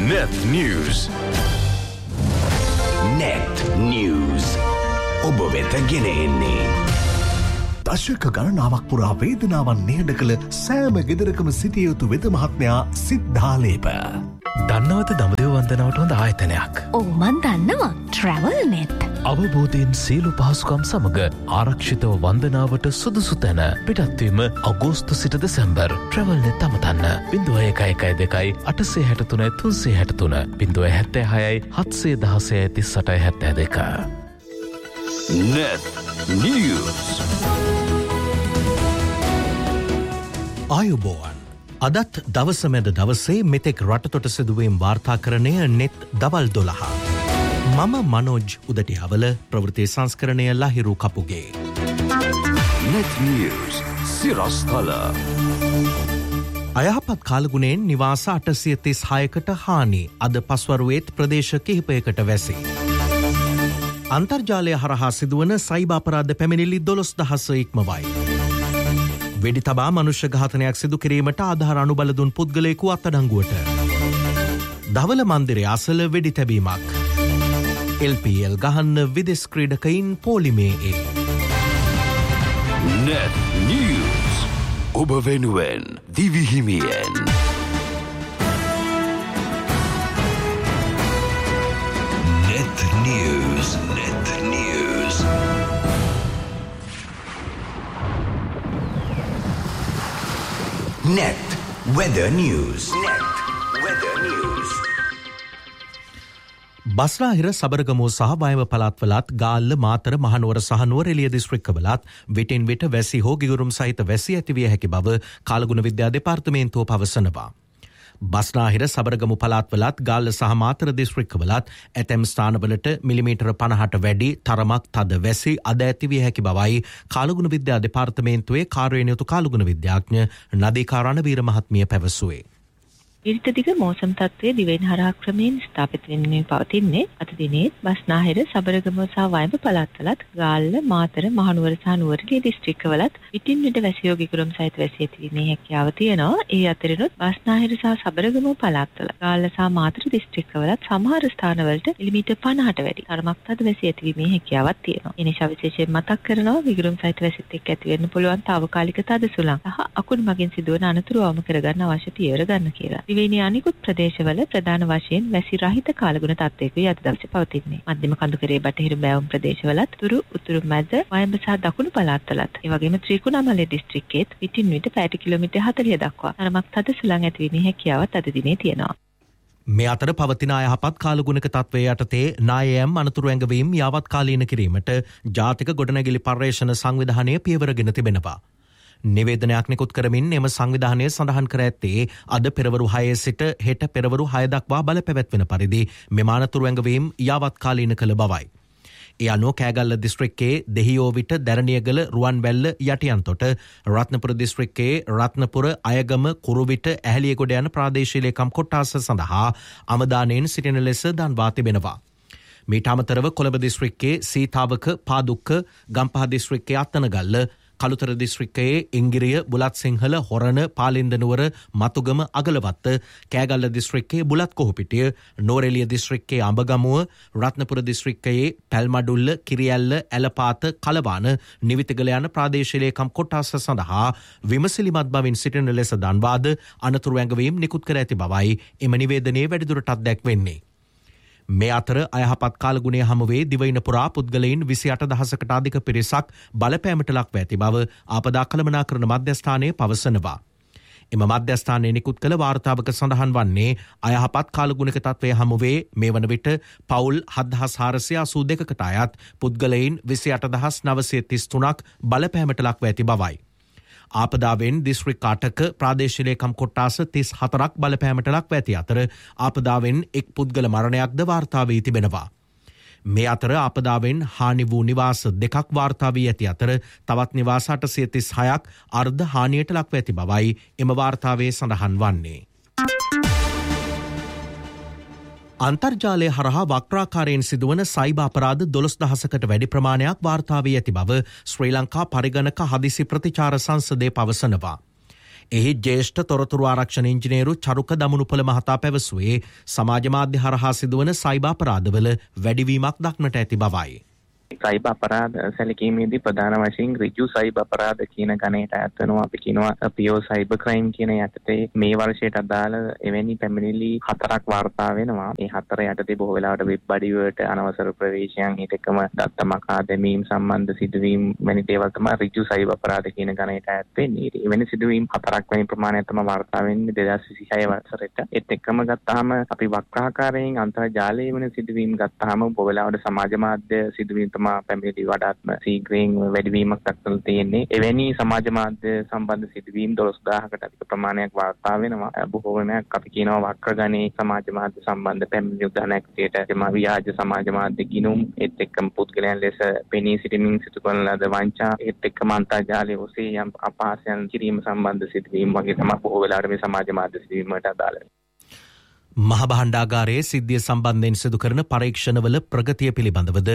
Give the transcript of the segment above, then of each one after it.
Net News. Net News. ඔබ වෙත ගෙන එන්නේ දශක ගණනාවක් පුරා වේදනාවන් නිහඬ කළ සෑම ගෙදරකම සිටිය යුතු වෙද මහත්මයා සිද්ධාලේප. දන්නවද දඹදිව වන්දනාවට හොඳ ආයතනයක්? ඔව් මන් දන්නවා. Travel Net. අවබෝධයෙන් සියලු පහසුකම් සමග ආරක්ෂිතව වන්දනාවට සුදුසු තැන පිටත්වීම අගෝස්තු සිට December. Travel Net අමතන්න 0112 863 363 076 716 3872. Net News. ආයුබෝවන්. අදත් දවස මැද දවසේ මෙතෙක් රටතොට සිදුවීම් වාර්තාකරණය නෙත් දවල් 12. මම මනෝජ් උදටිහවල ප්‍රවෘත්ති සංස්කරණය ලහිරු කපුගේ. Net News. සිරස්තල. අයහපත් කාලගුණයෙන් නිවාස 836කට හානි. අද පස්වරුවේත් ප්‍රදේශ කිහිපයකට වැසි. අන්තර්ජාලය හරහා සිදුවන සයිබර් අපරාධ පැමිණිලි 12000 ඉක්මවයි. වෙඩි තබා මනුෂ්‍ය ඝාතනයක් සිදු කිරීමට ආධාර අනුබල දුන් පුද්ගලයෙකු අත්අඩංගුවට. ධවල මන්දිරය අසල වෙඩි තැබීමක්. LPL ගහන්න විදෙස් ක්‍රීඩකයින් පොලිමේ. Net News. ඔබ වෙනුවෙන් දිවිහිමියෙන්. Net News. Net News. Net Weather News. Net Weather News. බස්නාහිර Sabaragamuwa සහ වයඹ පළාත්වලත් ගාල්ල මාතර මහනුවර සහ නුවරඑළිය දිස්ත්‍රික්කවලත් විටින් විට වැසි හෝ ගිගුරුම් සහිත වැසි ඇතිවිය හැකි බව කාලගුණ විද්‍යා දෙපාර්තමේන්තුව පවසනවා. බස්නාහිර සබරගමු පළාත්වලත් ගාල්ල සහ මාතර දිස්ත්‍රික්කවලත් ඇතැම් ස්ථානවලට මිලිමීටර 50ට වැඩි තරමක් තද වැසි අද ඇතිවිය හැකි බවයි කාලගුණ විද්‍යා දෙපාර්තමේන්තුවේ කාර්යයෙන් යුතු කාලගුණ විද්‍යාඥ නදීකා රණවීර මහත්මිය පැවසුවේ. ඉරිතදිග මෝසම් තත්ත්වය දිවයින හරහා ක්‍රමයෙන් ස්ථාපිත වෙමින් පවතින්නේ. අද දිනේ බස්නාහිර සබරගමුව සහ වයඹ පළාත්වලත් ගාල්ල මාතර මහනුවර සහ නුවරඑළිය දිස්ත්‍රික්කවලත් විටින් විට වැසියෝ ගිගුරුම් සහිත වැසි ඇතිවීමේ හැකියාව තියෙනවා. ඒ අතරිනුත් බස්නාහිර සහ සබරගමුව පළාත්වල ගාල්ල සහ මාතර දිස්ත්‍රික්කවලත් සමහර ස්ථානවලට මිලිමීටර් 50ට වැඩි තරමක් තද වැසි ඇතිවීමේ හැකියාවක් තියෙනවා. ඒ නිසා විශේෂයෙන් මතක් කරනවා ගිගුරුම් සහිත වැසිත් එක්ක ඇති වෙන්න පුළුවන් తాවකාලික තද සුළං සහ අකුණු මගින් සිදුවන අනතුරු අවම කරගන්න අවශ්‍ය පියවර ගන්න කියලා. දිවයිනේ අනිකුත් ප්‍රදේශවල ප්‍රධාන වශයෙන් වැසි රහිත කාලගුණ තත්ත්වයකයි අද දවසේ පවතින්නේ. මධ්‍යම කඳුකරේ බටහිර බෑවුම් ප්‍රදේශවලත් තුරු උතුරු මැද වයඹ සහ දකුණු පළාත්වලත් ඒ වගේම ත්‍රිකුණාමලය දිස්ත්‍රික්කයේත් විටින් විට පැයට කිලෝමීටර් 40 දක්වා තරමක් තද සුළං ඇතිවීමේ හැකියාවත් අද දිනේ තියෙනවා. මේ අතර පවතින අයහපත් කාලගුණක තත්ත්වයේ යටතේ නායම් අනතුරු ඇඟවීම් යාවත් කාලීන කිරීමට ජාතික ගොඩනැගිලි පර්යේෂණ සංවිධානය පියවරගෙන තිබෙනවා. නිවේදනයක් නිකුත් කරමින් එම සංවිධානය සඳහන් කර ඇත්තේ අද පෙරවරු 6 සිට හෙට පෙරවරු 6 දක්වා බල පැවැත්වෙන පරිදි මෙම අනතුරු ඇඟවීම් යාවත් කාලීන කළ බවයි. ඒ අනුව කෑගල්ල දිස්ත්‍රික්කයේ දෙහියෝ විට දැරණියගල රුවන්වැල්ල යටියන්තොට රත්නපුර දිස්ත්‍රික්කයේ රත්නපුර අයගම කුරුවිට ඇහැලියගොඩ යන ප්‍රාදේශීය ලේකම් කොට්ටාස සඳහා අවධානයෙන් සිටින ලෙස දන්වා තිබෙනවා. මීට අමතරව කොළඹ දිස්ත්‍රික්කයේ සීතාවක පාදුක්ක ගම්පහ දිස්ත්‍රික්කයේ අත්තනගල්ල කළුතර දිස්ත්‍රික්කයේ ඉංගිරිය බුලත් සිංහල හොරණ පාලින්දනුවර මතුගම අගලවත්ත කෑගල්ල දිස්ත්‍රික්කයේ බුලත් කොහුපිටිය නුවරඑළිය දිස්ත්‍රික්කයේ අඹගමුව රත්නපුර දිස්ත්‍රික්කයේ පැල්මඩුල්ල කිරියැල්ල ඇලපාත කලවාන නිවිතගල යන ප්‍රාදේශීය ලේකම් කොට්ටාස සඳහා විමසිලිමත් බවින් සිටින ලෙස දන්වාද අනතුරු ඇඟවීම් නිකුත් කර ඇති බවයි එම නිවේදනයේ වැඩිදුරටත් දැක්වෙන්නේ. මේ අතර අයහපත් කාලගුණය හමුවේ දිවයින පුරා පුද්ගලයින් 28000කට අධික පිරිසක් බලපෑමට ලක්ව ඇති බව ආපදා කළමනාකරණ මධ්‍යස්ථානයේ පවසනවා. එම මධ්‍යස්ථානයේ නිකුත් කළ වාර්තාවක සඳහන් වන්නේ අයහපත් කාලගුණක තත්ත්වය හමුවේ මේ වන විට පවුල් 7482කට අයත් පුද්ගලයින් 28933ක් බලපෑමට ලක්ව ඇති බවයි. ආපදාවෙන් දිස්ත්‍රික් 8ක ප්‍රාදේශීය ලේකම් කොට්ටාස 34ක් බලපෑමට ලක්ව ඇති අතර ආපදාවෙන් එක් පුද්ගල මරණයක්ද වාර්තා වී තිබෙනවා. මේ අතර ආපදාවෙන් හානි වූ නිවාස දෙකක් වාර්තා වී ඇති අතර තවත් නිවාස 836ක් අර්ධ හානියට ලක්ව ඇති බවයි එම වාර්තාවේ සඳහන් වන්නේ. අන්තර්ජාලය හරහා වක්‍රාකාරයෙන් සිදුවන සයිබර් අපරාධ 12000කට වැඩි ප්‍රමාණයක් වාර්තා වී ඇති බව ශ්‍රී ලංකා පරිගණක හදිසි ප්‍රතිචාර සංසදය පවසනවා. එහි ජ්‍යෙෂ්ඨ තොරතුරු ආරක්ෂණ ඉංජිනේරු චරුක දමනුපල මහතා පැවසුවේ සමාජ මාධ්‍ය හරහා සිදුවන සයිබර් අපරාධවල වැඩිවීමක් දක්නට ඇති බවයි. සයිබර් අපරාධ සැලකීමේදී ප්‍රධාන වශයෙන් ඍජු සයිබර් අපරාධ කියන ගණයට අයත් වෙනවා. අපි කියනවා පියෝ සයිබර් ක්‍රයිම් කියන යටතේ මේ වර්ෂයට අදාළ එවැනි පැමිණිලි 4ක් වාර්තා වෙනවා. මේ 4 යටතේ බොහෝ වෙලාවට වෙබ් බඩි වලට අනවසර ප්‍රවේශයන් ඊට එකම දත්ත මකා දැමීම් සම්බන්ධ සිදුවීම් වැනි දේවල් තමයි ඍජු සයිබර් අපරාධ කියන ගණයට අයත් වෙන්නේ. එවැනි සිදුවීම් 4ක් වැනි ප්‍රමාණයක් තමයි වාර්තා වෙන්නේ 2026 වසරේට. ඒත් එක්කම ගත්තාම අපි වක්‍රාකාරයෙන් අන්තර්ජාලයේ වෙන සිදුවීම් ගත්තාම බොහෝ වෙලාවට සමාජ මාධ්‍ය සිදුවීම් පැමිණිලි වඩාත්ම සීඝ්‍රයෙන් වැඩිවීමක් දක්වලා තියෙන්නේ. එවැනි සමාජ මාධ්‍ය සම්බන්ධ සිදුවීම් 12000කට අධික ප්‍රමාණයක් වාර්තා වෙනවා. බොහෝ වෙනක් අපි කියනවා වක්‍රගණේ සමාජ මාධ්‍ය සම්බන්ධ පැමිණිලි උදාහරණයක් විදිහට ව්‍යාජ සමාජ මාධ්‍ය ගිණුම් ඒත් එක්කම පුද්ගලයන් ලෙස පෙනී සිටමින් සිදු කරන ලද වංචා ඒත් එක්කම අන්තර්ජාලයේ ඔස්සේ යම් අපහාසයන් කිරීම සම්බන්ධ සිදුවීම් වගේ තමයි බොහෝ වෙලාවට මේ සමාජ මාධ්‍ය සිදුවීම් වලට අදාළ වෙන්නේ. මහ භාණ්ඩාගාරයේ සිද්ධිය සම්බන්ධයෙන් සිදු කරන පරීක්ෂණවල ප්‍රගතිය පිළිබඳවද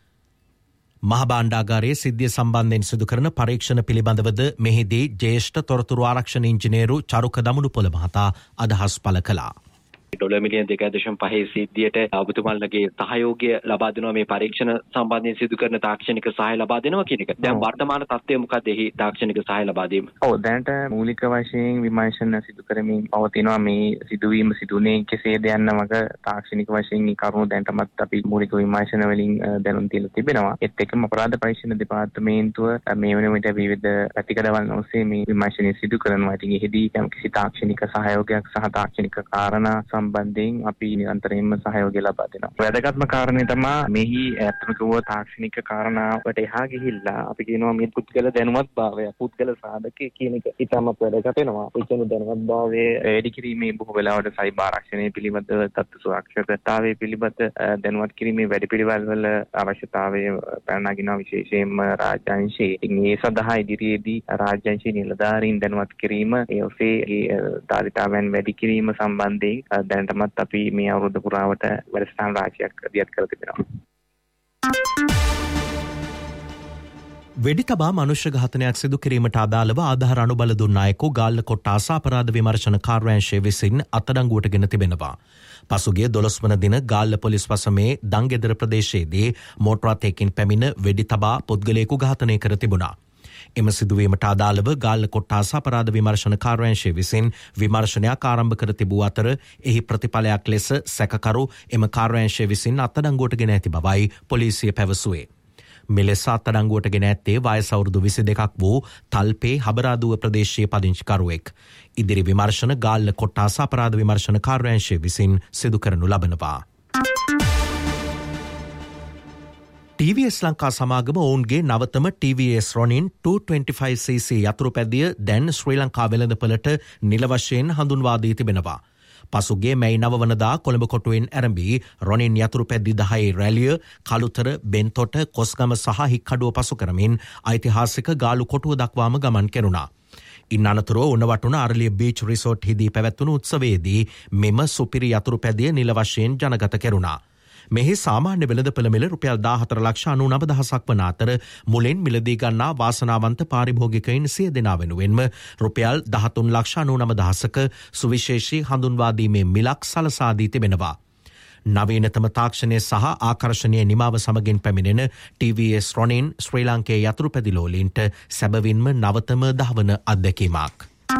මහ භාණ්ඩාගාරයේ සිද්ධිය සම්බන්ධයෙන් සිදු කරන පරීක්ෂණ පිළිබඳවද මෙහිදී ජ්‍යෙෂ්ඨ තොරතුරු ආරක්ෂණ ඉංජිනේරු චරුක දමනුපොළ මහතා අදහස් පළ කළා. ඩොලර් මිලියන 2.5 සිද්ධියට ඔබතුමාලගේ සහයෝගය ලබා දෙනවා මේ පරීක්ෂණ සම්බන්ධයෙන් සිදු කරන තාක්ෂණික සහාය ලබා දෙනවා කියන එක. දැන් වර්තමාන තත්ත්වය මොකක්ද එහි තාක්ෂණික සහාය ලබා දීම? ඔව් දැනට මූලික වශයෙන් විමර්ශන සිදු කරමින් පවතිනවා මේ සිදුවීම සිදුුනේ කෙසේද යන්න වගේ තාක්ෂණික වශයෙන් කරුණු දැනටමත් අපි මූලික විමර්ශන වලින් දැනුම් දීලා තිබෙනවා. ඒත් එක්කම අපරාධ පරීක්ෂණ දෙපාර්තමේන්තුව මේ වෙන විට විවිධ පැතිකඩවල් ඔස්සේ මේ විමර්ශනය සිදු කරනවා. ඉතින් එහිදී කිසි තාක්ෂණික සහයෝගයක් සහ තාක්ෂණික කාරණා සම්බන්ධයෙන් අපි නිරන්තරයෙන්ම සහයෝගය ලබා දෙනවා. වැදගත්ම කාරණේ තමයි මෙහි ඇත්තම තාක්ෂණික කාරණාවට එහා ගිහිල්ලා අපි කියනවා මේ පුද්ගල දැනුවත්භාවය පුද්ගල සාධකයේ කියන එක ඉතාමත් වැදගත් වෙනවා. ඒ කියන්නේ දැනුවත්භාවය වැඩි කිරීමේ බොහෝ වෙලාවට සයිබර් ආරක්ෂණය පිළිබඳ තත්ත්ව සුරක්ෂිතතාවය පිළිබඳ දැනුවත් කිරීමේ වැඩපිළිවෙළ වල අවශ්‍යතාවය පැනනගිනවා විශේෂයෙන්ම රාජ්‍යාංශයේ. ඉතින් ඒ සඳහා ඉදිරියේදී රාජ්‍යාංශයේ නිලධාරීන් දැනුවත් කිරීම ඒ ඔස්සේ ධාරිතාවයන් වැඩි කිරීම සම්බන්ධයෙන් දැනටමත් අපි මේ අවුරුදු පුරාවට වැඩසටහන් රාශියක් දියත් කර තිබෙනවා. වෙඩි තබා මනුෂ්‍ය ඝාතනයක් සිදු කිරීමට අදාළව ආධාර අනුබල දුන් අයෙකු ගාල්ල කොට්ටාස අපරාධ විමර්ශන කාර්යාංශය විසින් අත්අඩංගුවට ගෙන තිබෙනවා. පසුගිය 12 වන දින ගාල්ල පොලිස් වසමේ දංගෙදර ප්‍රදේශයේදී මෝටර් රථයකින් පැමිණ වෙඩි තබා පුද්ගලයෙකු ඝාතනය කර තිබුණා. එම සිදුවීමට අදාළව ගාල්ල කොට්ටාස අපරාධ විමර්ශන කාර්යාංශය විසින් විමර්ශනයක් ආරම්භ කර තිබූ අතර එහි ප්‍රතිඵලයක් ලෙස සැකකරු එම කාර්යාංශය විසින් අත්අඩංගුවට ගෙන ඇති බවයි පොලිසිය පැවසුවේ. මෙලෙස අත්අඩංගුවට ගෙන ඇත්තේ වයස අවුරුදු 22ක් වූ තල්පේ හබරාදුව ප්‍රදේශයේ පදිංචිකරුවෙක්. ඉදිරි විමර්ශන ගාල්ල කොට්ටාස අපරාධ විමර්ශන කාර්යාංශය විසින් සිදු කරනු ලබනවා. TVS ලංකා සමාගම ඔවුන්ගේ නවතම TVS Ronin 225cc යතුරු පැදිය දැන් ශ්‍රී ලංකා වෙළඳපළට නිල වශයෙන් හඳුන්වා දී තිබෙනවා. පසුගිය මැයි 9 වනදා කොළඹ කොටුවෙන් ආරම්භී Ronin යතුරු පැදි 10 රැලිය කළුතර බෙන්තොට කොස්ගම සහ හික්කඩුව පසු කරමින් ඓතිහාසික ගාලු කොටුව දක්වාම ගමන් කෙරුණා. ඉන් අනතුරුව උණවටුන අරලිය බීච් රිසෝට් හිදී පැවැත්වුණු උත්සවයේදී මෙම සුපිරි යතුරු පැදිය නිල වශයෙන් ජනගත කෙරුණා. මෙහි සාමාන්‍ය වෙළඳපළ මිල රුපියල් 14,99,000ක් වන අතර මුලින් මිලදී ගන්නා වාසනාවන්ත පාරිභෝගිකයින් 100 දෙනා වෙනුවෙන්ම රුපියල් 13,99,000ක සුවිශේෂී හඳුන්වා දීමේ මිලක් සලසා දී තිබෙනවා. නවීනතම තාක්ෂණය සහ ආකර්ෂණීය නිමාව සමගින් පැමිණෙන TVS Ronin ශ්‍රී ලංකේ යතුරු පැදි ලෝලීන්ට සැබවින්ම නවතම දහවන අත්දැකීමක්.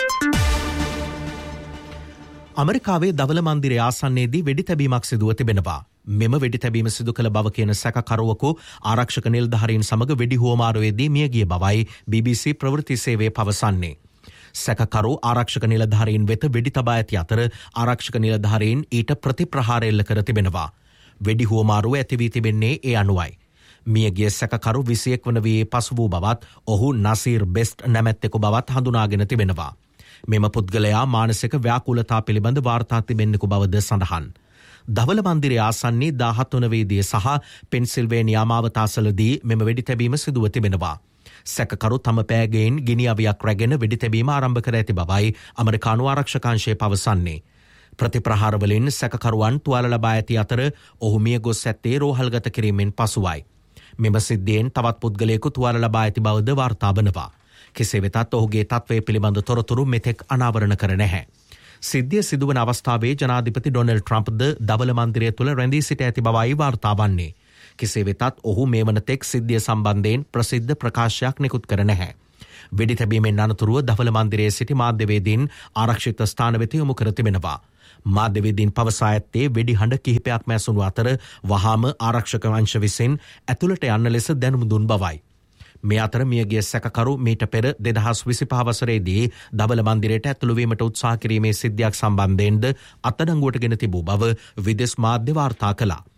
අමරිකාවේ දවල මන්දිරය ආසන්නයේදී වෙඩි තැබීමක් සිදුව තිබෙනවා. මෙම වෙඩි තැබීම සිදු කළ බව කියන සැකකරුවෙකු ආරක්ෂක නිලධාරීන් සමග වෙඩි හුවමාරුවේදී මිය ගිය බවයි BBC ප්‍රවෘත්ති සේවය පවසන්නේ. සැකකරු ආරක්ෂක නිලධාරීන් වෙත වෙඩි තබා ඇති අතර ආරක්ෂක නිලධාරීන් ඊට ප්‍රතිප්‍රහාර එල්ල කර තිබෙනවා. වෙඩි හුවමාරුව ඇති වී තිබෙන්නේ ඒ අනුවයි. මියගිය සැකකරු 21 වන වියේ පසු වූ බවත් ඔහු නසීර් බෙස්ට් නැමැත්තෙකු බවත් හඳුනාගෙන තිබෙනවා. මෙම පුද්ගලයා මානසික ව්‍යාකූලතා පිළිබඳ වාර්තා තිබෙන්නෙකු බවද සඳහන්. දවල මන්දිරය ආසන්නේ 17 වන වේදියේ සහ පෙන්සිල්වේනියා මාවත අසලදී මෙම වෙඩි තැබීම සිදුව තිබෙනවා. සැකකරු තම පෑගයෙන් ගිනි අවියක් රැගෙන වෙඩි තැබීම ආරම්භ කර ඇති බවයි අමරිකානු ආරක්ෂකාංශය පවසන්නේ. ප්‍රතිප්‍රහාර වලින් සැකකරුවන් තුවාල ලබා ඇති අතර ඔහු මිය ගොස් ඇත්තේ රෝහල්ගත කිරීමෙන් පසුවයි. මෙම සිද්ධියෙන් තවත් පුද්ගලයෙකු තුවාල ලබා ඇති බවද වාර්තා වනවා. කෙසේ වෙතත් ඔහුගේ තත්ත්වය පිළිබඳ තොරතුරු මෙතෙක් අනාවරණ කර නැහැ. සිද්ධිය සිදුවන අවස්ථාවේ ජනාධිපති ඩොනල්ඩ් ට්‍රම්ප්ද දවල මන්දිරය තුළ රැඳී සිට ඇති බවයි වාර්තා වන්නේ. කෙසේ වෙතත් ඔහු මේ වන තෙක් සිද්ධිය සම්බන්ධයෙන් ප්‍රසිද්ධ ප්‍රකාශයක් නිකුත් කර නැහැ. වෙඩි තැබීමෙන් අනතුරුව දවල මන්දිරයේ සිටි මාධ්‍යවේදීන් ආරක්ෂිත ස්ථාන වෙත යොමු කර තිබෙනවා. මාධ්‍යවේදීන් පවසා ඇත්තේ වෙඩි හඬ කිහිපයක් මැසුණු අතර වහාම ආරක්ෂක අංශ විසින් ඇතුළට යන්න ලෙස දැනුම් දුන් බවයි. මේ අතර මියගිය සැකකරු මීට පෙර 2025 වසරේදී දවල මන්දිරයට ඇතුළුවීමට උත්සාහ කිරීමේ සිද්ධියක් සම්බන්ධයෙන්ද අත්අඩංගුවට ගෙන තිබූ බව විදෙස් මාධ්‍ය වාර්තා කළා.